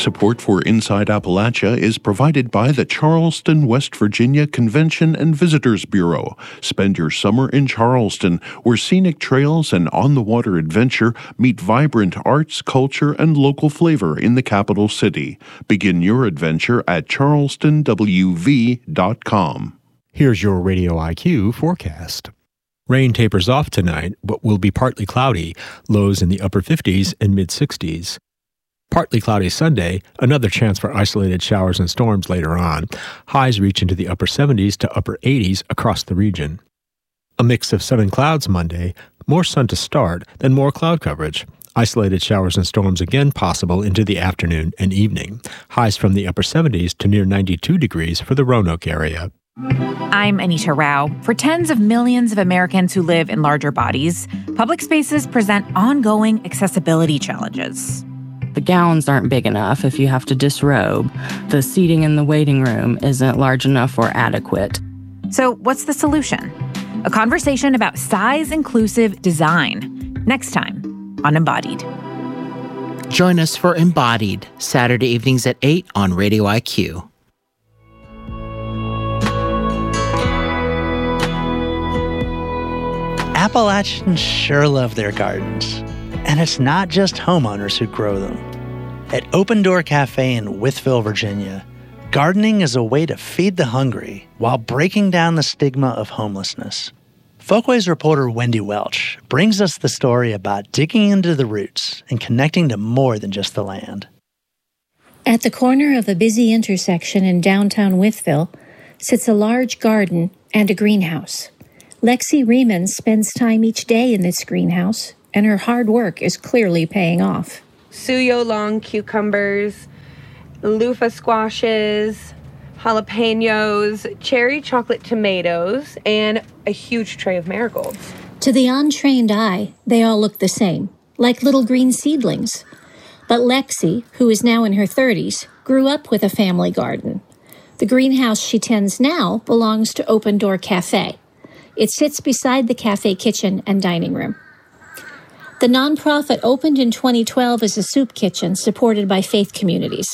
Support for Inside Appalachia is provided by the Charleston, West Virginia Convention and Visitors Bureau. Spend your summer in Charleston, where scenic trails and on-the-water adventure meet vibrant arts, culture, and local flavor in the capital city. Begin your adventure at charlestonwv.com. Here's your Radio IQ forecast. Rain tapers off tonight, but will be partly cloudy, lows in the upper 50s and mid-60s. Partly cloudy Sunday, another chance for isolated showers and storms later on. Highs reach into the upper 70s to upper 80s across the region. A mix of sun and clouds Monday, more sun to start, then more cloud coverage. Isolated showers and storms again possible into the afternoon and evening. Highs from the upper 70s to near 92 degrees for the Roanoke area. I'm Anita Rao. For tens of millions of Americans who live in larger bodies, public spaces present ongoing accessibility challenges. The gowns aren't big enough if you have to disrobe. The seating in the waiting room isn't large enough or adequate. So what's the solution? A conversation about size-inclusive design. Next time on Embodied. Join us for Embodied, Saturday evenings at 8 on Radio IQ. Appalachians sure love their gardens. And it's not just homeowners who grow them. At Open Door Cafe in Wytheville, Virginia, gardening is a way to feed the hungry while breaking down the stigma of homelessness. Folkways reporter Wendy Welch brings us the story about digging into the roots and connecting to more than just the land. At the corner of a busy intersection in downtown Wytheville sits a large garden and a greenhouse. Lexi Riemann spends time each day in this greenhouse, and her hard work is clearly paying off. Suyo long cucumbers, loofah squashes, jalapenos, cherry chocolate tomatoes, and a huge tray of marigolds. To the untrained eye, they all look the same, like little green seedlings. But Lexi, who is now in her 30s, grew up with a family garden. The greenhouse she tends now belongs to Open Door Cafe. It sits beside the cafe kitchen and dining room. The nonprofit opened in 2012 as a soup kitchen supported by faith communities.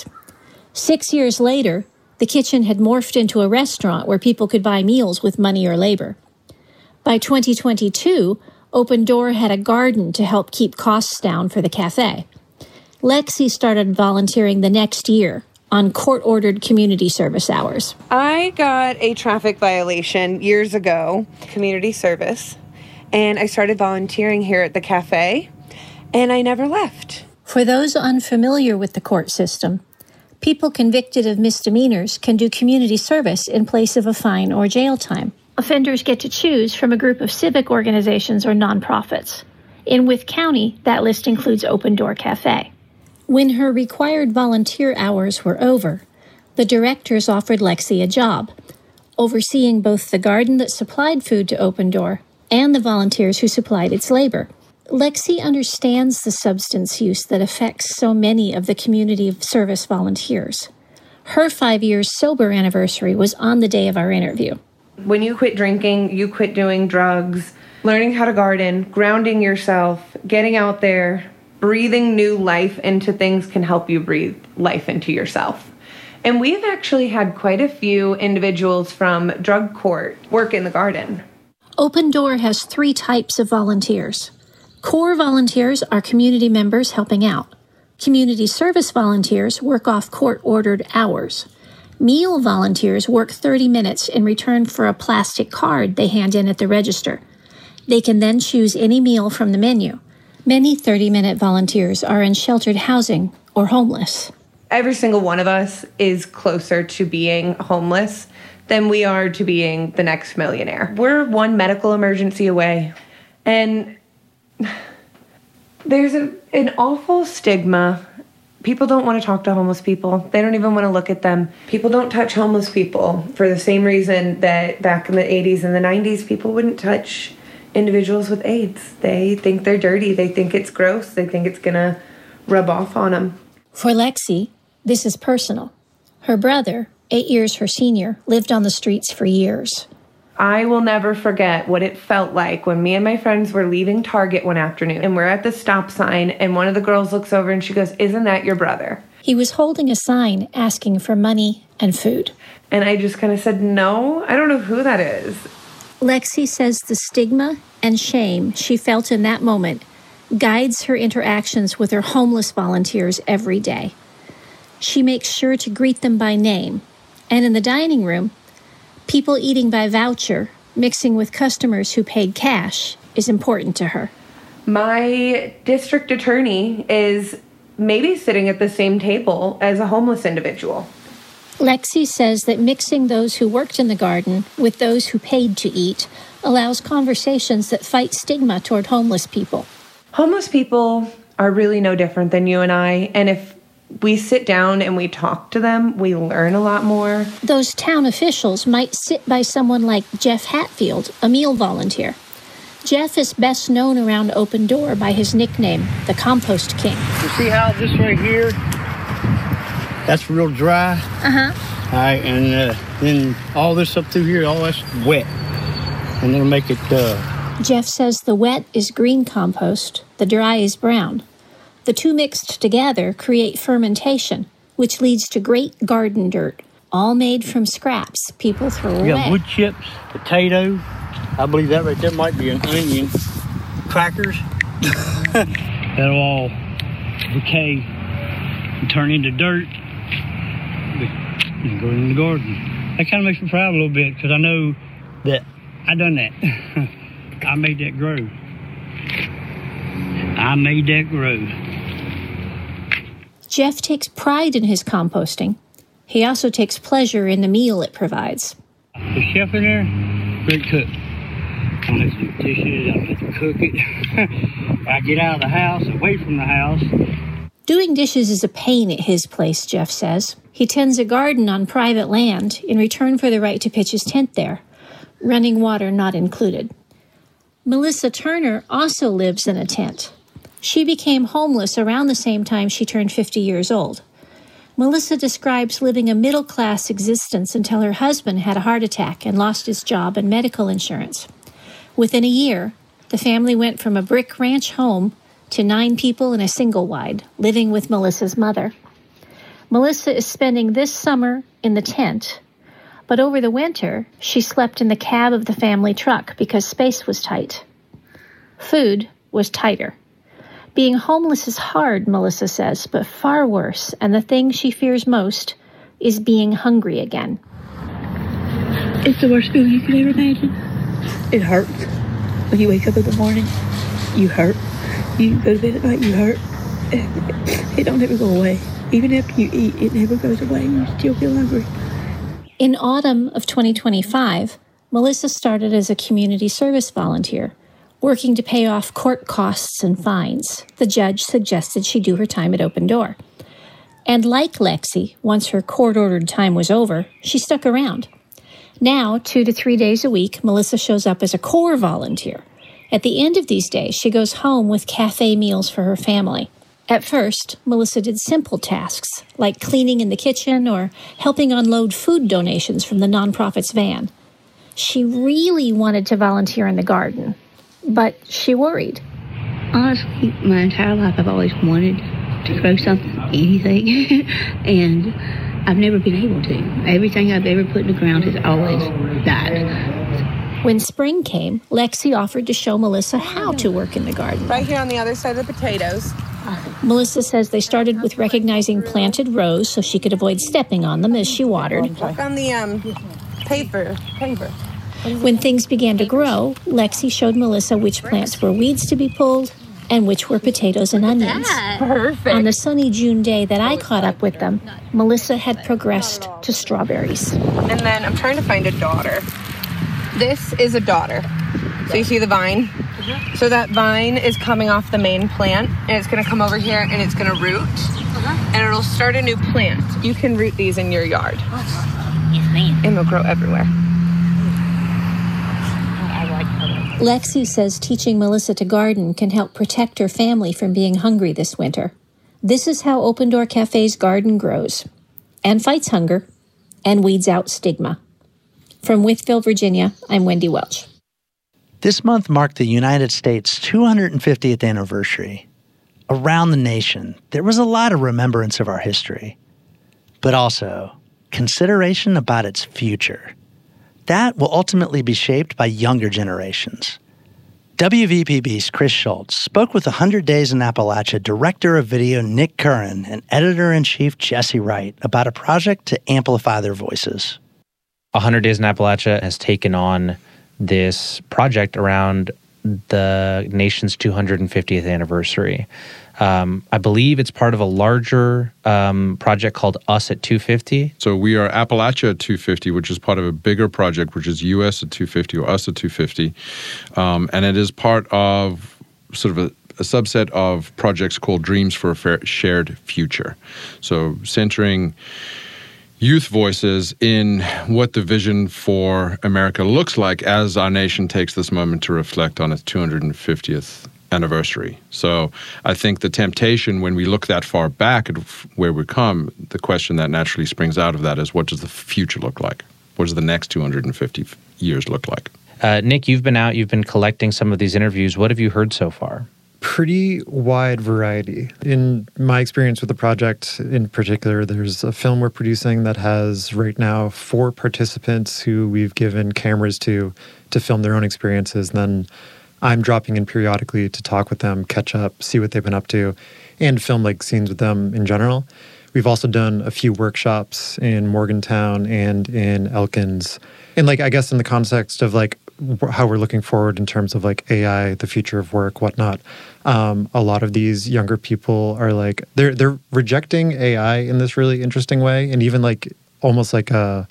6 years later, the kitchen had morphed into a restaurant where people could buy meals with money or labor. By 2022, Open Door had a garden to help keep costs down for the cafe. Lexi started volunteering the next year on court-ordered community service hours. I got a traffic violation years ago, community service, and I started volunteering here at the cafe, and I never left. For those unfamiliar with the court system, people convicted of misdemeanors can do community service in place of a fine or jail time. Offenders get to choose from a group of civic organizations or nonprofits. In Wythe County, that list includes Open Door Cafe. When her required volunteer hours were over, the directors offered Lexi a job, overseeing both the garden that supplied food to Open Door and the volunteers who supplied its labor. Lexi understands the substance use that affects so many of the community service volunteers. Her 5 years sober anniversary was on the day of our interview. When you quit drinking, you quit doing drugs, learning how to garden, grounding yourself, getting out there, breathing new life into things can help you breathe life into yourself. And we've actually had quite a few individuals from drug court work in the garden. Open Door has 3 types of volunteers. Core volunteers are community members helping out. Community service volunteers work off court-ordered hours. Meal volunteers work 30 minutes in return for a plastic card they hand in at the register. They can then choose any meal from the menu. Many 30-minute volunteers are in sheltered housing or homeless. Every single one of us is closer to being homeless than we are to being the next millionaire. We're one medical emergency away. And there's an awful stigma. People don't want to talk to homeless people. They don't even want to look at them. People don't touch homeless people for the same reason that back in the 80s and the 90s, people wouldn't touch individuals with AIDS. They think they're dirty. They think it's gross. They think it's going to rub off on them. For Lexi, this is personal. Her brother, 8 years her senior, lived on the streets for years. I will never forget what it felt like when me and my friends were leaving Target one afternoon and we're at the stop sign and one of the girls looks over and she goes, "Isn't that your brother?" He was holding a sign asking for money and food. And I just kind of said, no, I don't know who that is. Lexi says the stigma and shame she felt in that moment guides her interactions with her homeless volunteers every day. She makes sure to greet them by name. And in the dining room, people eating by voucher, mixing with customers who paid cash, is important to her. My district attorney is maybe sitting at the same table as a homeless individual. Lexi says that mixing those who worked in the garden with those who paid to eat allows conversations that fight stigma toward homeless people. Homeless people are really no different than you and I, and if we sit down and we talk to them, we learn a lot more. Those town officials might sit by someone like Jeff Hatfield, a meal volunteer. Jeff is best known around Open Door by his nickname, the Compost King. You see how this right here, that's real dry? Uh-huh. All right, and then all this up through here, all that's wet. And it'll make it... Jeff says the wet is green compost, the dry is brown. The two mixed together create fermentation, which leads to great garden dirt, all made from scraps people throw away. We got wood chips, potato. I believe that right there might be an onion. Crackers. That'll all decay and turn into dirt and go in the garden. That kind of makes me proud a little bit because I know that I done that. I made that grow. I made that grow. Jeff takes pride in his composting. He also takes pleasure in the meal it provides. The chef in there, great cook. I don't have to do dishes, I don't have to cook it. I get out of the house, away from the house. Doing dishes is a pain at his place, Jeff says. He tends a garden on private land in return for the right to pitch his tent there, running water not included. Melissa Turner also lives in a tent. She became homeless around the same time she turned 50 years old. Melissa describes living a middle-class existence until her husband had a heart attack and lost his job and medical insurance. Within a year, the family went from a brick ranch home to 9 people in a single-wide, living with Melissa's mother. Melissa is spending this summer in the tent, but over the winter, she slept in the cab of the family truck because space was tight. Food was tighter. Being homeless is hard, Melissa says, but far worse, and the thing she fears most is being hungry again. It's the worst feeling you could ever imagine. It hurts. When you wake up in the morning, you hurt. You go to bed at night, you hurt. It don't ever go away. Even after you eat, it never goes away. You still feel hungry. In autumn of 2025, Melissa started as a community service volunteer, working to pay off court costs and fines. The judge suggested she do her time at Open Door. And like Lexi, once her court-ordered time was over, she stuck around. Now, 2 to 3 days a week, Melissa shows up as a core volunteer. At the end of these days, she goes home with cafe meals for her family. At first, Melissa did simple tasks, like cleaning in the kitchen or helping unload food donations from the nonprofit's van. She really wanted to volunteer in the garden, but she worried. Honestly, my entire life I've always wanted to grow something, anything, and I've never been able to. Everything I've ever put in the ground has always died. When spring came, Lexi offered to show Melissa how to work in the garden. Right here on the other side of the potatoes. Melissa says they started with recognizing planted rows so she could avoid stepping on them as she watered. Work on the paper. When things began to grow, Lexi showed Melissa which plants were weeds to be pulled and which were potatoes and onions. Perfect. On the sunny June day that I caught up with them, Melissa had progressed to strawberries. And then I'm trying to find a daughter. This is a daughter. So you see the vine? So that vine is coming off the main plant, and it's going to come over here, and it's going to root, and it'll start a new plant. You can root these in your yard. Yes, ma'am. And they'll grow everywhere. I like her. Lexi says teaching Melissa to garden can help protect her family from being hungry this winter. This is how Open Door Cafe's garden grows, and fights hunger, and weeds out stigma. From Wytheville, Virginia, I'm Wendy Welch. This month marked the United States' 250th anniversary. around the nation, there was a lot of remembrance of our history, but also consideration about its future. That will ultimately be shaped by younger generations. WVPB's Chris Schultz spoke with 100 Days in Appalachia director of video Nick Curran and editor-in-chief Jesse Wright about a project to amplify their voices. 100 Days in Appalachia has taken on this project around the nation's 250th anniversary. I believe it's part of a larger project called Us at 250. So we are Appalachia at 250, which is part of a bigger project, which is US at 250 or Us at 250. And it is part of sort of a subset of projects called Dreams for a Shared Future. So centering youth voices in what the vision for America looks like as our nation takes this moment to reflect on its 250th anniversary. So I think the temptation when we look that far back at where we come, the question that naturally springs out of that is, what does the future look like? What does the next 250 years look like? Nick, you've been collecting some of these interviews. What have you heard so far? Pretty wide variety. In my experience with the project in particular, there's a film we're producing that has right now 4 participants who we've given cameras to film their own experiences. And then I'm dropping in periodically to talk with them, catch up, see what they've been up to, and film like scenes with them in general. We've also done a few workshops in Morgantown and in Elkins. And like, I guess in the context of like how we're looking forward in terms of like AI, the future of work, whatnot. A lot of these younger people are like, they're rejecting AI in this really interesting way. And even like almost like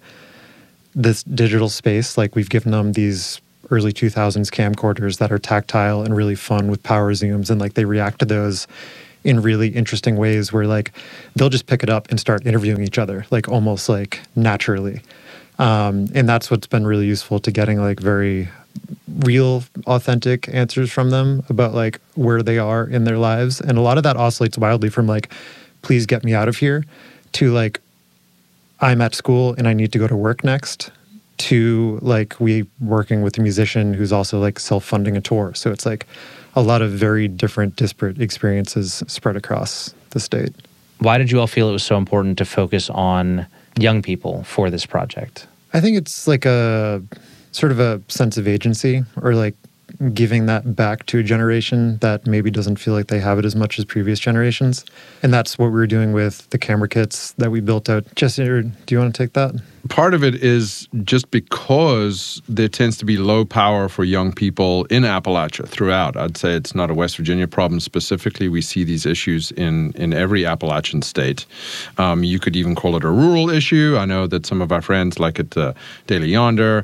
this digital space, like we've given them these early 2000s camcorders that are tactile and really fun with power zooms. And like they react to those in really interesting ways where like they'll just pick it up and start interviewing each other, like almost like naturally. And that's what's been really useful to getting like very real, authentic answers from them about like where they are in their lives. And a lot of that oscillates wildly from like, please get me out of here, to like, I'm at school and I need to go to work next, to like we working with a musician who's also like self-funding a tour. So it's like a lot of very different, disparate experiences spread across the state. Why did you all feel it was so important to focus on young people for this project? I think it's like a sort of a sense of agency, or like giving that back to a generation that maybe doesn't feel like they have it as much as previous generations. And that's what we were doing with the camera kits that we built out. Jesse, do you want to take that? Part of it is just because there tends to be low power for young people in Appalachia throughout. I'd say it's not a West Virginia problem specifically. We see these issues in every Appalachian state. You could even call it a rural issue. I know that some of our friends, like at Daily Yonder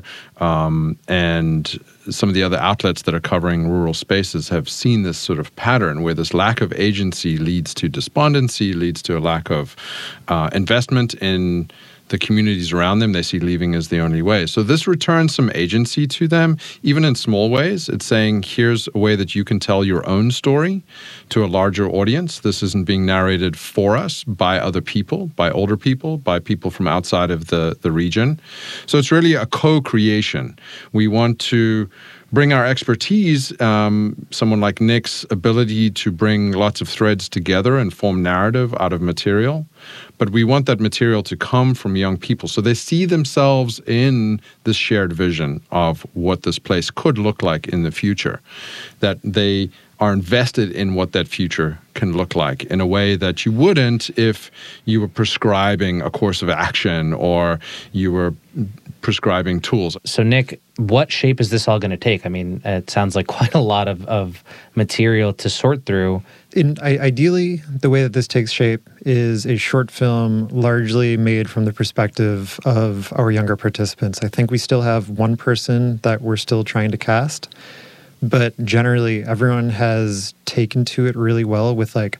and some of the other outlets that are covering rural spaces, have seen this sort of pattern where this lack of agency leads to despondency, leads to a lack of investment in the communities around them. They see leaving as the only way. So this returns some agency to them, even in small ways. It's saying, here's a way that you can tell your own story to a larger audience. This isn't being narrated for us by other people, by older people, by people from outside of the region. So it's really a co-creation. We want to bring our expertise, someone like Nick's ability to bring lots of threads together and form narrative out of material. But we want that material to come from young people, so they see themselves in this shared vision of what this place could look like in the future, that they are invested in what that future can look like in a way that you wouldn't if you were prescribing a course of action or you were prescribing tools. So Nick, what shape is this all going to take? I mean, it sounds like quite a lot of material to sort through. Ideally, the way that this takes shape is a short film largely made from the perspective of our younger participants. I think we still have one person that we're still trying to cast, but generally everyone has taken to it really well with like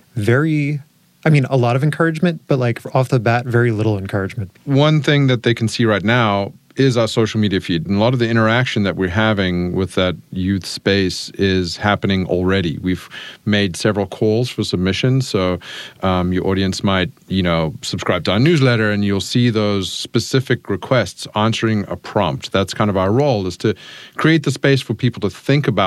a lot of encouragement, but like off the bat, very little encouragement. One thing that they can see right now is our social media feed. And a lot of the interaction that we're having with that youth space is happening already. We've made several calls for submissions. So your audience might, subscribe to our newsletter and you'll see those specific requests answering a prompt. That's kind of our role, is to create the space for people to think about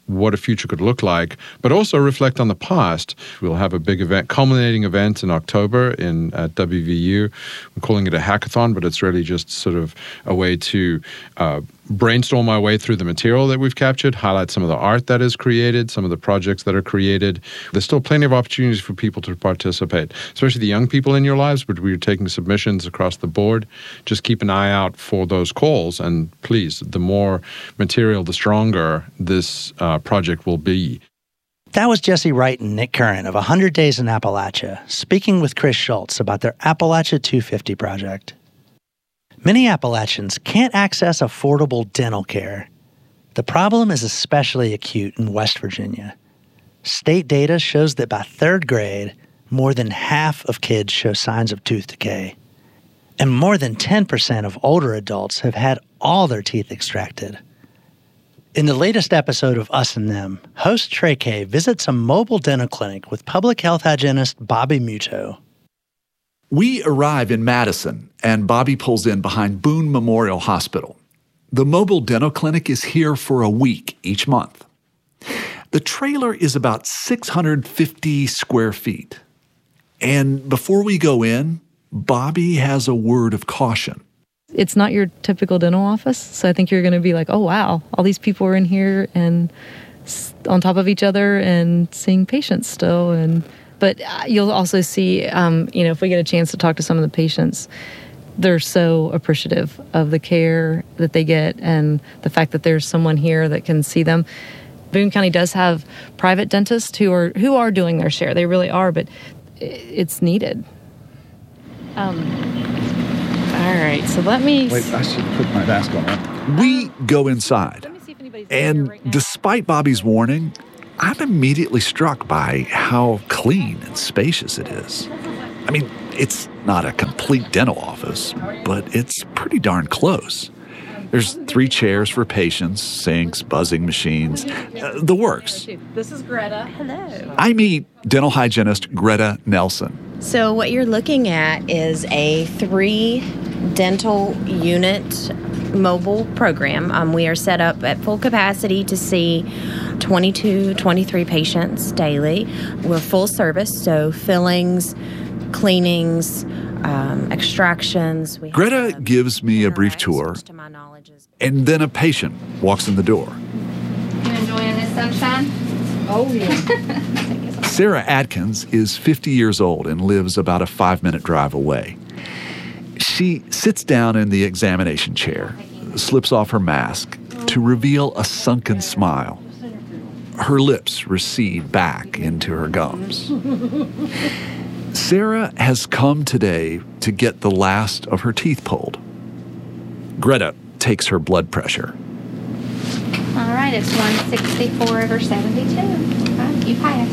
what a future could look like, but also reflect on the past. We'll have a big event, culminating event in October at WVU. We're calling it a hackathon, but it's really just sort of a way to brainstorm our way through the material that we've captured, highlight some of the art that is created, some of the projects that are created. There's still plenty of opportunities for people to participate, especially the young people in your lives, but we're taking submissions across the board. Just keep an eye out for those calls, and please, the more material, the stronger this project will be. That was Jesse Wright and Nick Curran of 100 Days in Appalachia, speaking with Chris Schultz about their Appalachia 250 project. Many Appalachians can't access affordable dental care. The problem is especially acute in West Virginia. State data shows that by third grade, more than half of kids show signs of tooth decay. And more than 10% of older adults have had all their teeth extracted. In the latest episode of Us and Them, host Trey Kay visits a mobile dental clinic with public health hygienist Bobby Muto. We arrive in Madison, and Bobby pulls in behind Boone Memorial Hospital. The mobile dental clinic is here for a week each month. The trailer is about 650 square feet. And before we go in, Bobby has a word of caution. It's not your typical dental office, so I think you're going to be like, oh, wow, all these people are in here and on top of each other and seeing patients still. But you'll also see, if we get a chance to talk to some of the patients, they're so appreciative of the care that they get and the fact that there's someone here that can see them. Boone County does have private dentists who are doing their share. They really are, but it's needed. All right, so let me... Wait, I should put my mask on. We go inside, and despite Bobby's warning, I'm immediately struck by how clean and spacious it is. I mean, it's not a complete dental office, but it's pretty darn close. There's 3 chairs for patients, sinks, buzzing machines, the works. This is Greta. Hello. I meet dental hygienist Greta Nelson. So what you're looking at is a 3 dental unit mobile program. We are set up at full capacity to see 22, 23 patients daily. We're full service, so fillings, cleanings, extractions. Greta gives me a brief tour, and then a patient walks in the door. You enjoying this sunshine? Oh, yeah. Sarah Adkins is 50 years old and lives about a 5-minute drive away. She sits down in the examination chair, slips off her mask to reveal a sunken smile. Her lips recede back into her gums. Sarah has come today to get the last of her teeth pulled. Greta takes her blood pressure. All right, it's 164/72. You pass.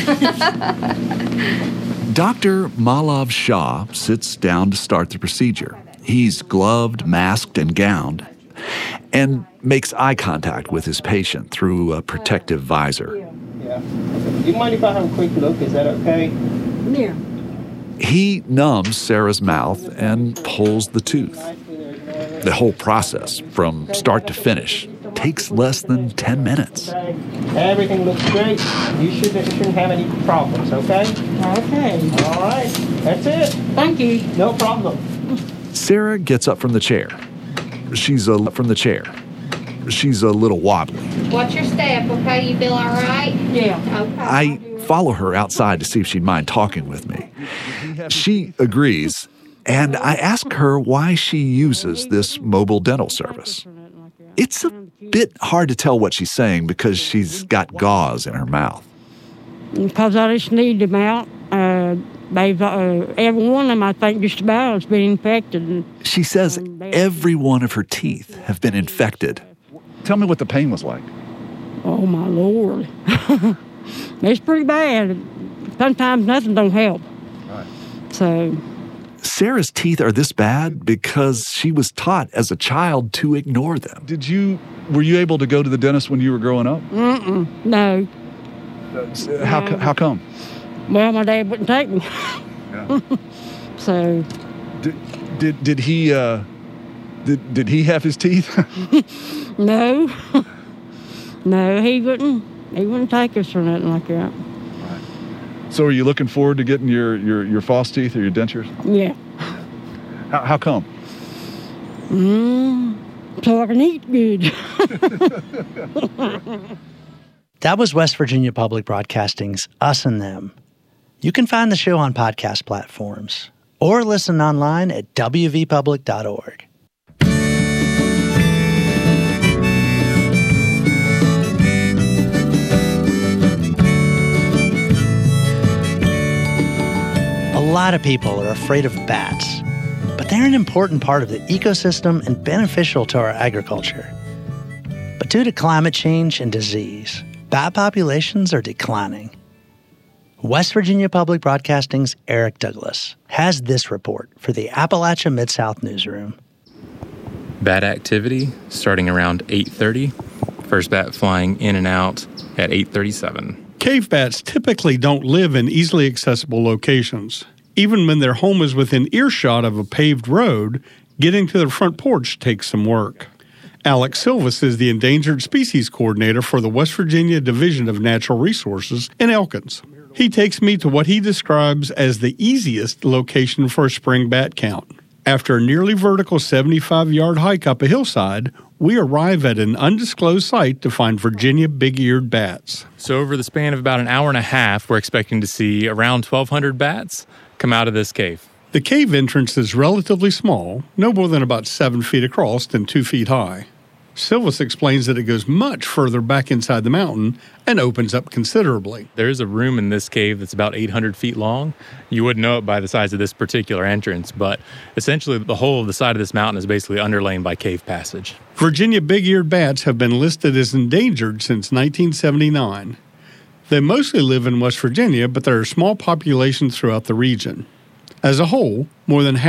Dr. Malav Shah sits down to start the procedure. He's gloved, masked, and gowned, and makes eye contact with his patient through a protective visor. Yeah. Do you mind if I have a quick look? Is that okay? Yeah. He numbs Sarah's mouth and pulls the tooth. The whole process, from start to finish, takes less than 10 minutes. Okay. Everything looks great. You shouldn't have any problems, okay? Okay. All right. That's it. Thank you. No problem. Sarah gets up from the chair. She's a little wobbly. Watch your step, okay? You feel all right? Yeah. Okay. I follow her outside to see if she'd mind talking with me. She agrees, and I ask her why she uses this mobile dental service. It's a bit hard to tell what she's saying because she's got gauze in her mouth. Because I just need them out. Every one of them, I think, just about has been infected. She says every one of her teeth have been infected. Tell me what the pain was like. Oh, my Lord. It's pretty bad. Sometimes nothing don't help. Right. So... Sarah's teeth are this bad because she was taught as a child to ignore them. Were you able to go to the dentist when you were growing up? No. How come? Well, my dad wouldn't take me. Yeah. So. Did he have his teeth? No. No, he wouldn't. He wouldn't take us for nothing like that. So are you looking forward to getting your false teeth or your dentures? Yeah. How come? So I can eat good. That was West Virginia Public Broadcasting's Us and Them. You can find the show on podcast platforms or listen online at wvpublic.org. A lot of people are afraid of bats, but they're an important part of the ecosystem and beneficial to our agriculture. But due to climate change and disease, bat populations are declining. West Virginia Public Broadcasting's Eric Douglas has this report for the Appalachia Mid-South Newsroom. Bat activity starting around 8:30. First bat flying in and out at 8:37. Cave bats typically don't live in easily accessible locations. Even when their home is within earshot of a paved road, getting to their front porch takes some work. Alex Silvas is the Endangered Species Coordinator for the West Virginia Division of Natural Resources in Elkins. He takes me to what he describes as the easiest location for a spring bat count. After a nearly vertical 75-yard hike up a hillside, we arrive at an undisclosed site to find Virginia big-eared bats. So over the span of about an hour and a half, we're expecting to see around 1,200 bats come out of this cave. The cave entrance is relatively small, no more than about 7 feet across and 2 feet high. Silvas explains that it goes much further back inside the mountain and opens up considerably. There is a room in this cave that's about 800 feet long. You wouldn't know it by the size of this particular entrance, but essentially the whole of the side of this mountain is basically underlain by cave passage. Virginia big-eared bats have been listed as endangered since 1979. They mostly live in West Virginia, but there are small populations throughout the region. As a whole, more than half